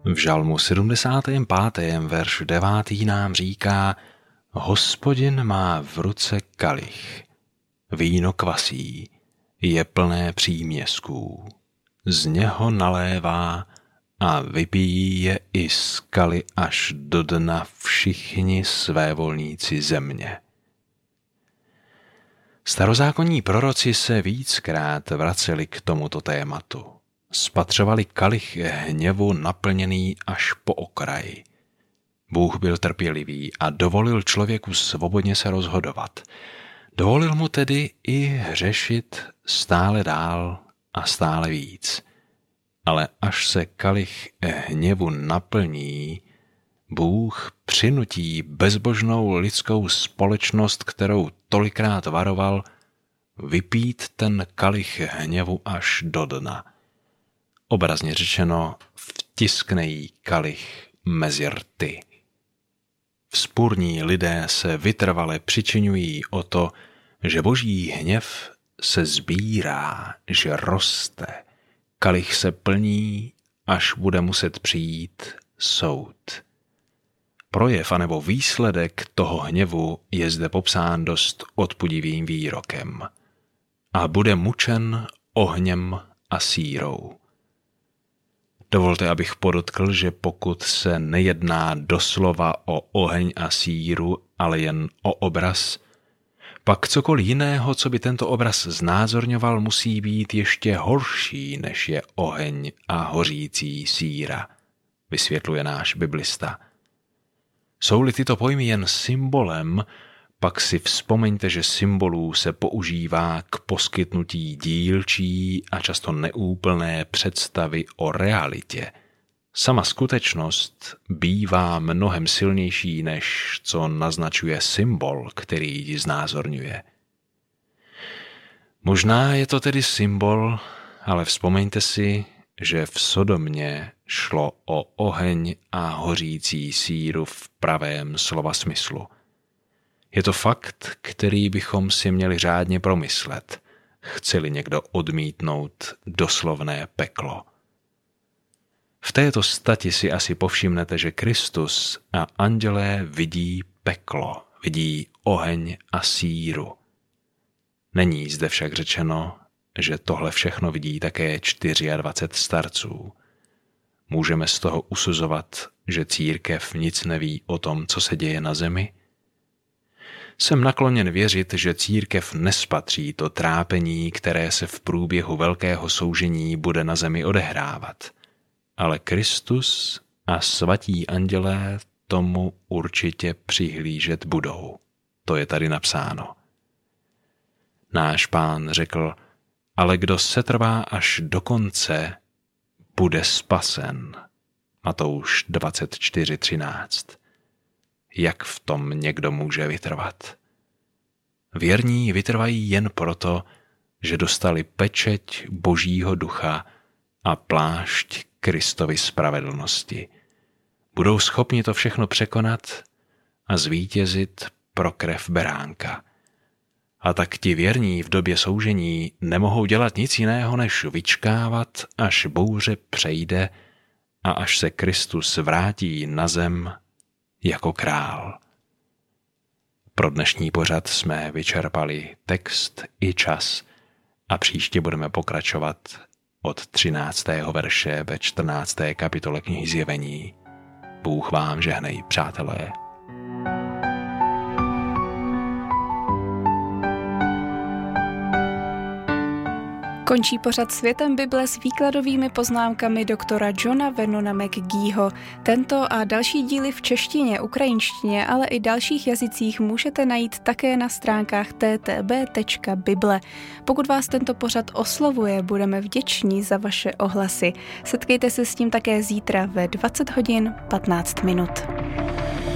V žalmu 75. verš 9. nám říká: Hospodin má v ruce kalich, víno kvasí, je plné příměsků. Z něho nalévá a vypijí je i skaly až do dna všichni svévolníci země. Starozákonní proroci se víckrát vraceli k tomuto tématu. Spatřovali kalich hněvu naplněný až po okraj. Bůh byl trpělivý a dovolil člověku svobodně se rozhodovat. Dovolil mu tedy i hřešit stále dál a stále víc. Ale až se kalich hněvu naplní, Bůh přinutí bezbožnou lidskou společnost, kterou tolikrát varoval, vypít ten kalich hněvu až do dna. Obrazně řečeno, vtiskne jí kalich mezi rty. Vzpurní lidé se vytrvale přičiňují o to, že boží hněv se sbírá, že roste. Kalich se plní, až bude muset přijít soud. Projev anebo výsledek toho hněvu je zde popsán dost odpudivým výrokem. A bude mučen ohněm a sírou. Dovolte, abych podotkl, že pokud se nejedná doslova o oheň a síru, ale jen o obraz, pak cokoliv jiného, co by tento obraz znázorňoval, musí být ještě horší, než je oheň a hořící síra, vysvětluje náš biblista. Jsou-li tyto pojmy jen symbolem, pak si vzpomeňte, že symbolů se používá k poskytnutí dílčí a často neúplné představy o realitě. Sama skutečnost bývá mnohem silnější, než co naznačuje symbol, který ji znázorňuje. Možná je to tedy symbol, ale vzpomeňte si, že v Sodomě šlo o oheň a hořící síru v pravém slova smyslu. Je to fakt, který bychom si měli řádně promyslet, chce-li někdo odmítnout doslovné peklo. V této stati si asi povšimnete, že Kristus a andělé vidí peklo, vidí oheň a síru. Není zde však řečeno, že tohle všechno vidí také 24 starců. Můžeme z toho usuzovat, že církev nic neví o tom, co se děje na zemi? Jsem nakloněn věřit, že církev nespatří to trápení, které se v průběhu velkého soužení bude na zemi odehrávat. Ale Kristus a svatí andělé tomu určitě přihlížet budou. To je tady napsáno. Náš Pán řekl: ale kdo setrvá až do konce, bude spasen. Matouš 24:13. Jak v tom někdo může vytrvat? Věrní vytrvají jen proto, že dostali pečeť Božího ducha a plášť Kristovy spravedlnosti. Budou schopni to všechno překonat a zvítězit pro krev beránka. A tak ti věrní v době soužení nemohou dělat nic jiného, než vyčkávat, až bouře přejde a až se Kristus vrátí na zem jako král. Pro dnešní pořad jsme vyčerpali text i čas a příště budeme pokračovat od 13. verše ve 14. kapitole knihy Zjevení. Bůh vám žehnej, přátelé. Končí pořad Světem Bible s výkladovými poznámkami doktora Johna Vernona McGeeho. Tento a další díly v češtině, ukrajinštině, ale i dalších jazycích můžete najít také na stránkách ttb.bible. Pokud vás tento pořad oslovuje, budeme vděční za vaše ohlasy. Setkejte se s tím také zítra ve 20 hodin 15 minut.